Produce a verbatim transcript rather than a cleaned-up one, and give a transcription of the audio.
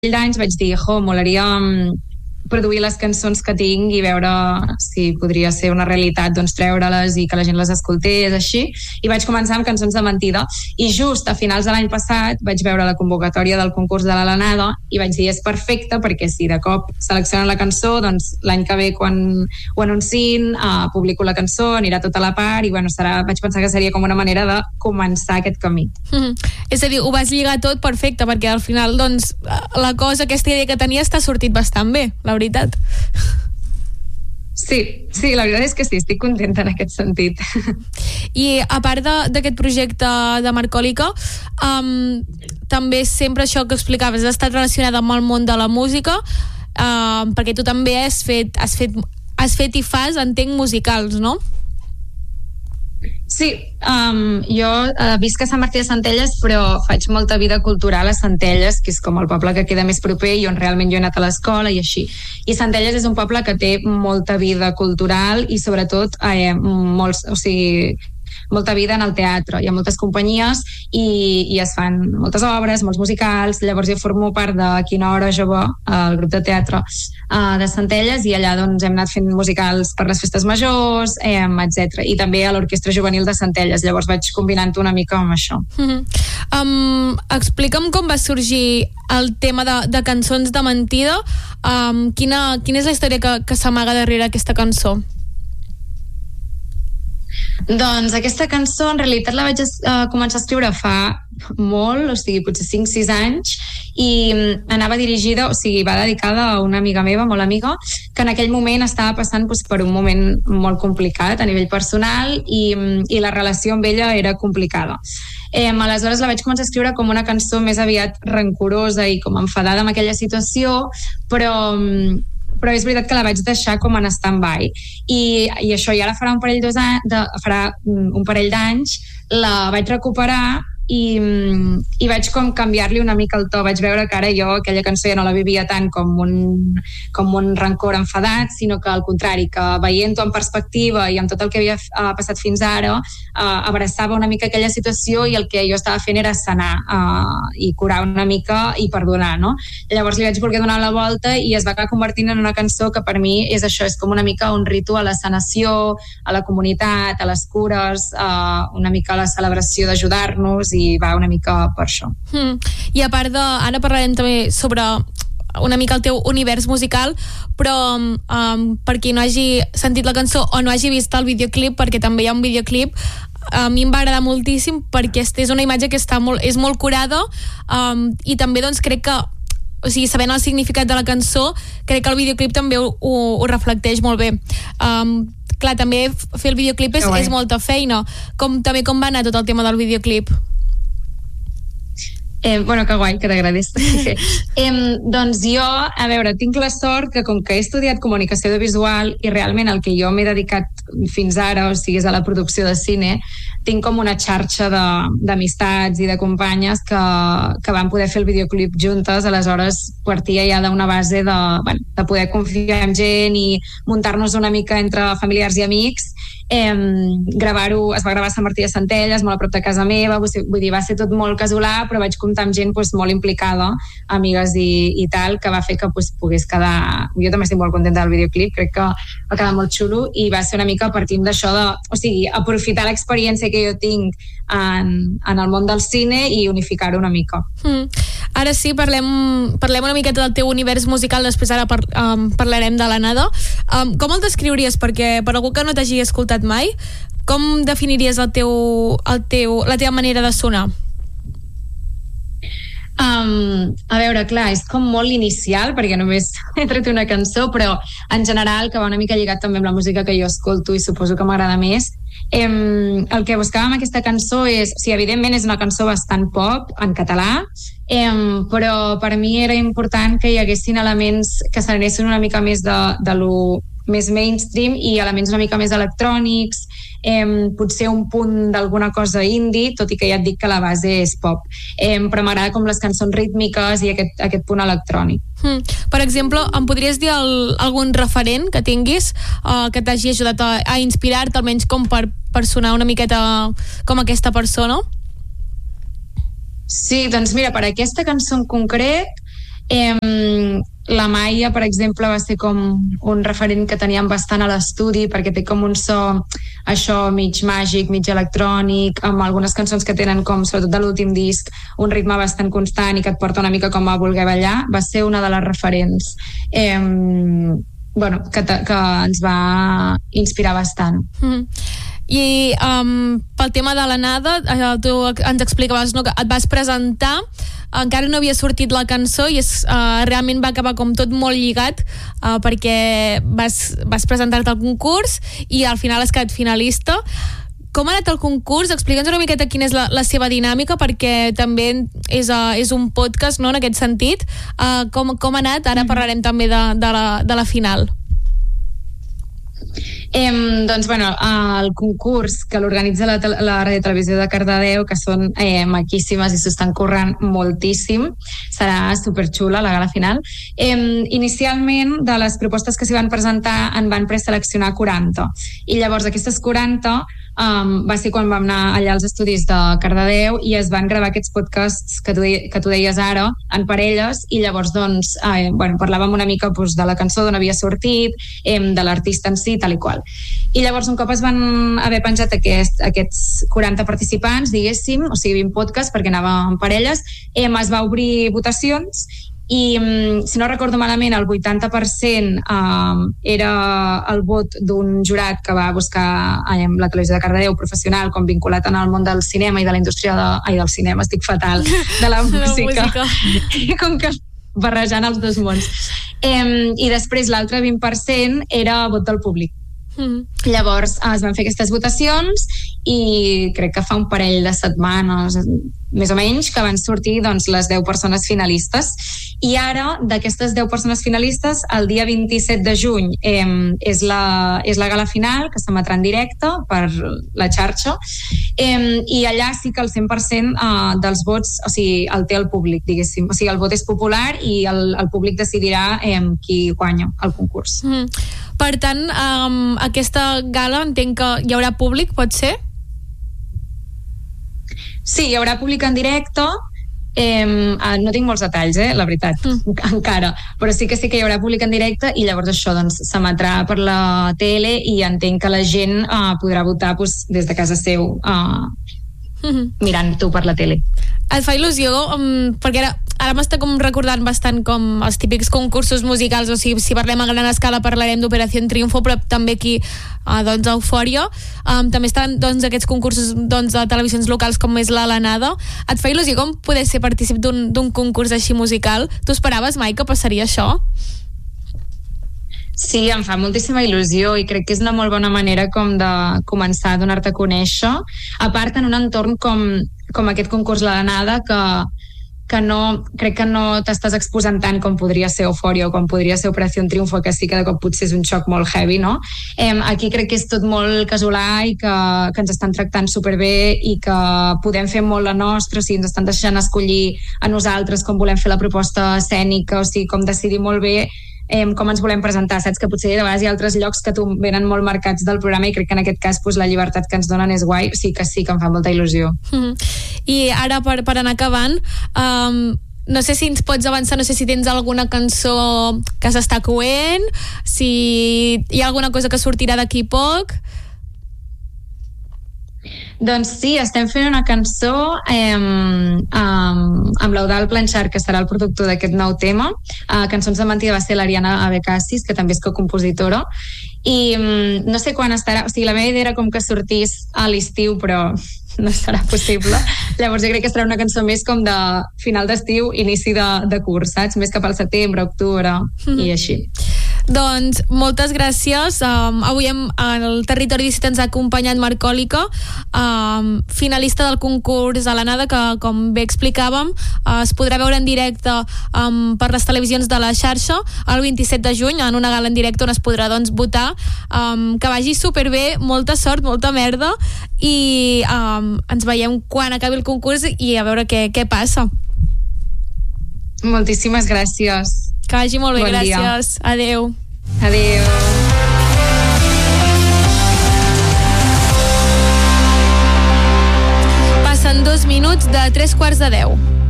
d'anys vaig dir, jo, molaria produir les cançons que tinc i veure si podria ser una realitat, doncs treure-les i que la gent les escoltés, així. I vaig començar amb Cançons de mentida. I just a finals de l'any passat vaig veure la convocatòria del concurs de la Lanada i vaig dir, és perfecte, perquè si de cop seleccionen la cançó, doncs l'any que ve quan ho anunciïn, uh, publico la cançó, anirà tota la part i bueno, serà, vaig pensar que seria com una manera de començar aquest camí. Mm-hmm. És a dir, ho vas lligar tot perfecte, perquè al final, doncs, la cosa, aquesta idea que tenies t'ha sortit bastant bé, la veritat. Sí, sí, la veritat és que sí, estic contenta en aquest sentit. I a part d'aquest projecte de Marcòlica, um, també sempre això que explicaves ha estat relacionat amb el món de la música, um, perquè tu també has fet, has fet, has fet i fas, entenc, musicals, no? Sí, um, jo uh, visc a Sant Martí de Centelles, però faig molta vida cultural a Centelles, que és com el poble que queda més proper i on realment jo he anat a l'escola i així. I Centelles és un poble que té molta vida cultural i sobretot eh, molts, o sigui, molta vida en el teatre. Hi ha moltes companyies i, i es fan moltes obres, molts musicals. Llavors jo formo part de Quina Hora Jove, el grup de teatre uh, de Centelles, i allà doncs hem anat fent musicals per les festes majors, eh, etcètera. I també a l'Orquestra Juvenil de Centelles. Llavors vaig combinant una mica amb això. Mm-hmm. um, Explica'm com va sorgir el tema de, de Cançons de mentida. Um, quina, quina és la història que, que s'amaga darrere aquesta cançó? Doncs aquesta cançó en realitat la vaig uh, començar a escriure fa molt, o sigui, potser cinc sis anys, i anava dirigida, o sigui, va dedicada a una amiga meva, molt amiga, que en aquell moment estava passant doncs, per un moment molt complicat a nivell personal i, i la relació amb ella era complicada. Eh, aleshores la vaig començar a escriure com una cançó més aviat rancorosa i com enfadada amb aquella situació, però però és veritat que la vaig deixar com en stand-by i, i això, i ara farà un parell dos anys, de, farà un parell d'anys la vaig recuperar i, i vaig com canviar-li una mica el to. Vaig veure que ara jo aquella cançó ja no la vivia tant com un, com un rancor enfadat, sinó que al contrari, que veient-ho en perspectiva i amb tot el que havia uh, passat fins ara, uh, abraçava una mica aquella situació i el que jo estava fent era sanar uh, i curar una mica i perdonar, no? Llavors li vaig voler donar la volta i es va acabar convertint en una cançó que per mi és això, és com una mica un ritu a la sanació, a la comunitat, a les cures, uh, una mica a la celebració d'ajudar-nos, i va una mica per això. Mm. I a part de... Ara parlarem també sobre una mica el teu univers musical, però um, per qui no hagi sentit la cançó o no hagi vist el videoclip, perquè també hi ha un videoclip, a mi em va agradar moltíssim perquè és una imatge que està molt, és molt curada, um, i també doncs crec que, o sigui, sabent el significat de la cançó, crec que el videoclip també ho, ho, ho reflecteix molt bé. Um, clar, també fer el videoclip és, és molta feina. Com, també com va anar tot el tema del videoclip? Eh, bueno, que guai, que t'agradés. eh, doncs jo, a veure, tinc la sort que com que he estudiat comunicació audiovisual i realment el que jo m'he dedicat fins ara, o sigui, és a la producció de cine, tinc com una xarxa d'amistats i de companyes que, que van poder fer el videoclip juntes, aleshores partia ja d'una base de, bueno, de poder confiar en gent i muntar-nos una mica entre familiars i amics. Eh, gravar-ho, es va gravar a Sant Martí de Centelles, molt a prop de casa meva, vull dir, va ser tot molt casolà, però vaig comptar amb gent doncs, molt implicada, amigues i, i tal, que va fer que doncs, pogués quedar... Jo també estic molt contenta del videoclip, crec que va quedar molt xulo i va ser una mica partint d'això de... O sigui, aprofitar l'experiència que jo tinc en, en el món del cine i unificar-ho una mica. Mm. Ara sí, parlem, parlem una miqueta del teu univers musical, després ara par, um, parlarem de l'Anada. Um, com el descriuries? Perquè per algú que no t'hagi escoltat mai, com definiries el teu, el teu, la teva manera de sonar? Um, a veure, clar, és com molt inicial perquè només he tret una cançó, però en general que va una mica lligat també amb la música que jo escolto i suposo que m'agrada més. Um, el que buscava amb aquesta cançó és, o sigui, evidentment és una cançó bastant pop en català, um, però per mi era important que hi haguessin elements que s'anessin una mica més de, de lo més mainstream i elements una mica més electrònics, eh, potser un punt d'alguna cosa indie, tot i que ja et dic que la base és pop. Eh, però m'agrada com les cançons rítmiques i aquest, aquest punt electrònic. Hmm. Per exemple, em podries dir el, algun referent que tinguis uh, que t'hagi ajudat a, a inspirar-te, almenys com per, per sonar una miqueta com aquesta persona? Sí, doncs mira, per aquesta cançó en concret Eh, la Maia, per exemple, va ser com un referent que teníem bastant a l'estudi perquè té com un so, això, mig màgic, mig electrònic, amb algunes cançons que tenen com, sobretot de l'últim disc, un ritme bastant constant i que et porta una mica com a voler ballar. Va ser una de les referents eh, bueno, que, que ens va inspirar bastant. Mm. I um, pel tema de l'anada, uh, tu ens explicaves, no, que et vas presentar, encara no havia sortit la cançó i és, uh, realment va acabar com tot molt lligat, uh, perquè vas, vas presentar-te al concurs i al final has quedat finalista. Com ha anat el concurs? Explica'ns una miqueta quina és la, la seva dinàmica, perquè també és, uh, és un podcast, no?, en aquest sentit. Uh, com, com ha anat? Ara parlarem també de, de, la, de la final. Eh, doncs, bueno, el concurs que l'organitza la, la Ràdio Televisió de Cardedeu, que són eh, maquíssimes i s'estan currant moltíssim, serà superxula la gala final. Eh, inicialment, de les propostes que s'hi van presentar, en van preseleccionar quaranta, i llavors aquestes quaranta um, va ser quan vam anar allà als estudis de Cardedeu i es van gravar aquests podcasts que tu, que tu deies ara, en parelles, i llavors doncs, eh, bueno, parlàvem una mica doncs, de la cançó, d'on havia sortit, eh, de l'artista en si, tal i qual. I llavors un cop es van haver penjat aquest, aquests quaranta participants, diguéssim, o sigui vint podcasts perquè anava en parelles, eh, es va obrir votacions i, si no recordo malament, el vuitanta per cent eh, era el vot d'un jurat que va buscar eh, la televisió de Cardedeu professional, com vinculat en el món del cinema i de la indústria de... Ai, del cinema, estic fatal, de la música. La música. Com que barrejant els dos mons. Eh, I després l'altre vint per cent era vot del públic. Mm. Llavors es van fer aquestes votacions i crec que fa un parell de setmanes més o menys que van sortir doncs, les deu persones finalistes, i ara d'aquestes deu persones finalistes el dia vint-i-set de juny eh, és, la, és la gala final que s'emetrà en directe per la xarxa eh, i allà sí que el cent per cent eh, dels vots, o sigui, el té el públic, diguéssim, o sigui, el vot és popular i el, el públic decidirà eh, qui guanya el concurs. Mm. Per tant, um, aquesta gala entenc que hi haurà públic, pot ser? Sí, hi haurà públic en directe. Eh, no tinc molts detalls, eh, la veritat, mm. encara, però sí que sí que hi haurà públic en directe i llavors això doncs, s'emetrà per la tele i entenc que la gent uh, podrà votar pues, des de casa seu uh, mm-hmm. mirant-ho per la tele. Et fa il·lusió, um, perquè ara, ara m'està com recordant bastant com els típics concursos musicals, o sigui, si parlem a gran escala parlarem d'Operació Triunfo, però també aquí uh, doncs Eufòria, um, també estan doncs, aquests concursos doncs, de televisions locals com és la Lanada. Et fa il·lusió com poder ser partícip d'un, d'un concurs així musical? Tu esperaves mai que passaria això? Sí, em fa moltíssima il·lusió i crec que és una molt bona manera com de començar a donar-te a conèixer, a part en un entorn com, com aquest concurs La Lanada que, que no, crec que no t'estàs exposant tant com podria ser Eufòria o com podria ser Operació Triunfo, que sí que de cop potser és un xoc molt heavy, no? Eh, aquí crec que és tot molt casolà i que, que ens estan tractant superbé i que podem fer molt la nostra, o sigui, ens estan deixant escollir a nosaltres com volem fer la proposta escènica, o sigui, com decidir molt bé Eh, com ens volem presentar, saps que potser de vegades hi ha altres llocs que tu venen molt marcats del programa i crec que en aquest cas pues, la llibertat que ens donen és guai, sí que sí que em fa molta il·lusió. Mm-hmm. I ara per, per anar acabant, um, no sé si ens pots avançar, no sé si tens alguna cançó que s'està coent, si hi ha alguna cosa que sortirà d'aquí poc. Doncs sí, estem fent una cançó eh, amb, amb l'Eudald Planchard, que serà el productor d'aquest nou tema. Uh, Cançons de mentida va ser l'Ariana Abecassis, que també és co-compositora, i um, no sé quan estarà, o sigui, la meva idea era com que sortís a l'estiu, però no serà possible. Llavors jo crec que serà una cançó més com de final d'estiu, inici de, de curs, saps? Més cap al setembre, octubre, mm. i així. Doncs moltes gràcies. Um, avui hem, al Territori disset ens ha acompanyat Marcòlica, um, finalista del concurs a l'Anada, que com bé explicàvem uh, es podrà veure en directe um, per les televisions de la xarxa el vint-i-set de juny en una gala en directe on es podrà doncs, votar. Um, que vagi superbé, molta sort, molta merda, i um, ens veiem quan acabi el concurs i a veure què, què passa. Moltíssimes gràcies. Que vagi molt bé, bon gràcies. Dia. Adéu. Adéu. Passen dos minuts de tres quarts de deu.